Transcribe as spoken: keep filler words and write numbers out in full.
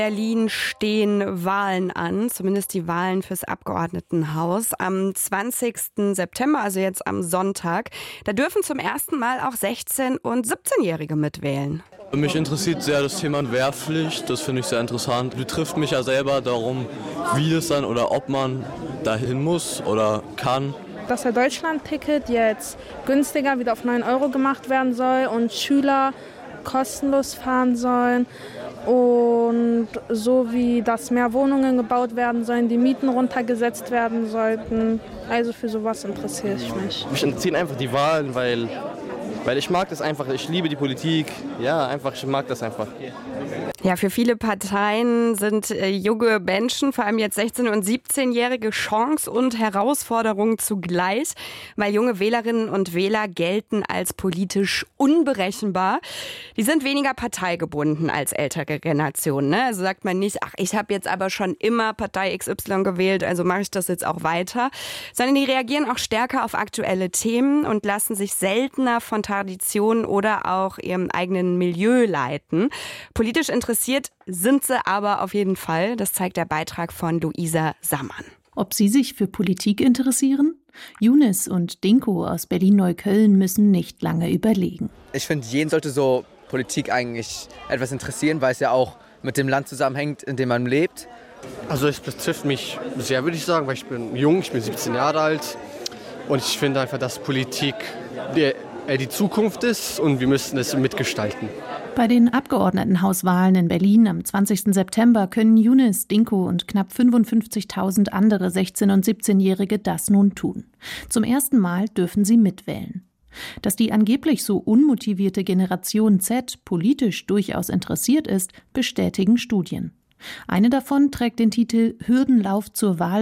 Berlin stehen Wahlen an, zumindest die Wahlen fürs Abgeordnetenhaus. Am zwanzigsten September, also jetzt am Sonntag, da dürfen zum ersten Mal auch sechzehn- und siebzehnjährige mitwählen. Mich interessiert sehr das Thema Wehrpflicht, das finde ich sehr interessant. Betrifft mich ja selber darum, wie es dann oder ob man dahin muss oder kann. Dass der Deutschland-Ticket jetzt günstiger wieder auf neun Euro gemacht werden soll und Schüler kostenlos fahren sollen. Und so wie dass mehr Wohnungen gebaut werden sollen, die Mieten runtergesetzt werden sollten. Also für sowas interessiere ich mich. Mich interessieren einfach die Wahlen, weil, weil ich mag das einfach. Ich liebe die Politik. Ja, einfach, ich mag das einfach. Ja, für viele Parteien sind äh, junge Menschen, vor allem jetzt sechzehn- und siebzehnjährige, Chance und Herausforderung zugleich, weil junge Wählerinnen und Wähler gelten als politisch unberechenbar. Die sind weniger parteigebunden als ältere Generationen. Ne? Also sagt man nicht, ach, ich habe jetzt aber schon immer Partei X Y gewählt, also mache ich das jetzt auch weiter. Sondern die reagieren auch stärker auf aktuelle Themen und lassen sich seltener von Traditionen oder auch ihrem eigenen Milieu leiten. Politisch interessiert sind sie aber auf jeden Fall. Das zeigt der Beitrag von Luisa Sammann. Ob sie sich für Politik interessieren? Younes und Dinko aus Berlin-Neukölln müssen nicht lange überlegen. Ich finde, jeden sollte so Politik eigentlich etwas interessieren, weil es ja auch mit dem Land zusammenhängt, in dem man lebt. Also es betrifft mich sehr, würde ich sagen, weil ich bin jung, ich bin siebzehn Jahre alt. Und ich finde einfach, dass Politik die, die Zukunft ist und wir müssen es mitgestalten. Bei den Abgeordnetenhauswahlen in Berlin am zwanzigsten September können Younes, Dinko und knapp fünfundfünfzigtausend andere sechzehn- und siebzehnjährige das nun tun. Zum ersten Mal dürfen sie mitwählen. Dass die angeblich so unmotivierte Generation Z politisch durchaus interessiert ist, bestätigen Studien. Eine davon trägt den Titel Hürdenlauf zur Wahl